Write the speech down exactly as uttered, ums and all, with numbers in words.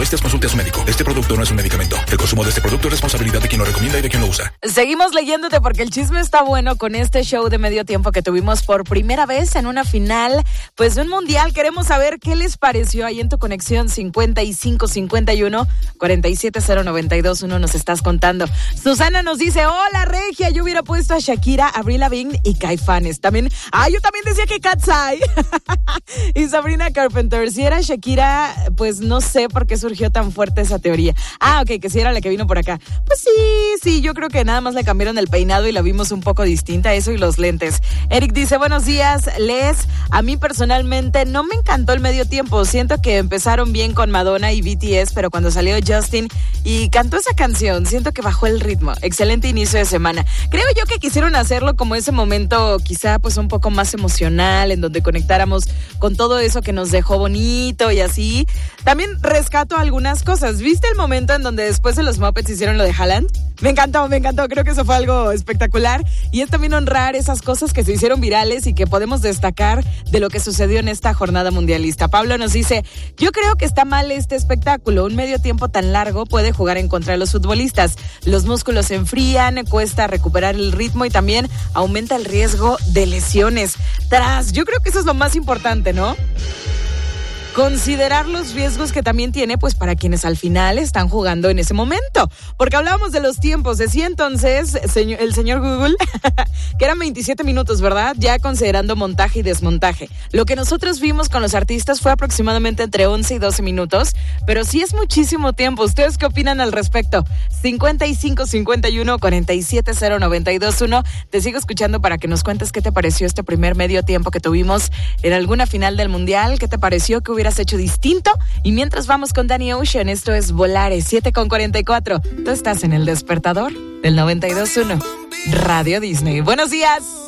molestias, consulte a su médico. Este producto no es un medicamento. El consumo de este producto es responsabilidad de quien lo recomienda y de quien lo usa. Seguimos leyéndote porque el chisme está bueno con este show de medio tiempo que tuvimos por primera vez en una final, pues de un mundial. Queremos saber qué les pareció ahí en tu conexión cincuenta y cinco cincuenta y uno cuarenta y siete cero noventa y dos uno. Nos estás contando. Susana nos dice, hola Regia, yo hubiera puesto a Shakira, Avril Lavigne y Caifanes. También, ah, yo también decía que Katsai. Y Sabrina Carpenter, si era Shakira, pues no sé por qué surgió tan fuerte esa teoría. Ah, ok, que si era la que vino por acá. Pues sí, sí, yo creo que nada más le cambiaron el peinado y la vimos un poco distinta, eso y los lentes. Eric dice, buenos días, Les. A mí personalmente no me encantó el medio tiempo. Siento que empezaron bien con Madonna y B T S, pero cuando salió Justin y cantó esa canción, siento que bajó el ritmo. Excelente inicio de semana. Creo yo que quisieron hacerlo como ese momento quizá pues un poco más emocional, en donde conectáramos con todo eso que nos dejó bonito y así. También rescato algunas cosas. ¿Viste el momento en donde después de los Muppets hicieron lo de Haaland? Me encantó, me encantó. Creo que eso fue algo espectacular. Y es también honrar esas cosas que se hicieron virales y que podemos destacar de lo que sucedió en esta jornada mundialista. Pablo nos dice, yo creo que está mal este espectáculo. Un medio tiempo tan largo puede jugar en contra de los futbolistas. Los músculos se enfrían, cuesta recuperar el ritmo y también aumenta el riesgo de lesiones. Tras, yo creo que eso es lo más importante, ¿no? Considerar los riesgos que también tiene, pues para quienes al final están jugando en ese momento. Porque hablábamos de los tiempos. Decía entonces señor, el señor Google que eran veintisiete minutos, ¿verdad? Ya considerando montaje y desmontaje. Lo que nosotros vimos con los artistas fue aproximadamente entre once y doce minutos, pero sí es muchísimo tiempo. ¿Ustedes qué opinan al respecto? cincuenta y cinco cincuenta y uno cuarenta y siete cero noventa y dos uno. Te sigo escuchando para que nos cuentes qué te pareció este primer medio tiempo que tuvimos en alguna final del Mundial. ¿Qué te pareció? ¿Qué hubiera has hecho distinto? Y mientras vamos con Danny Ocean, esto es Volares, siete con cuarenta y cuatro. Tú estás en El Despertador del noventa y dos uno Radio Disney. Buenos días.